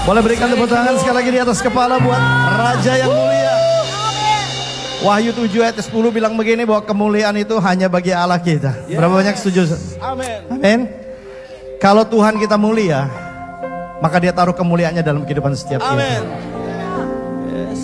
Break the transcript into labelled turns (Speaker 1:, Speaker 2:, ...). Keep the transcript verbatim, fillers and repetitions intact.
Speaker 1: Boleh berikan tepuk tangan sekali lagi di atas kepala buat Raja yang mulia. Wahyu tujuh ayat sepuluh bilang begini, bahwa kemuliaan itu hanya bagi Allah kita. Berapa banyak setuju?
Speaker 2: Amin.
Speaker 1: Amin. Kalau Tuhan kita mulia, maka dia taruh kemuliaannya dalam kehidupan setiap kita.
Speaker 2: Amin.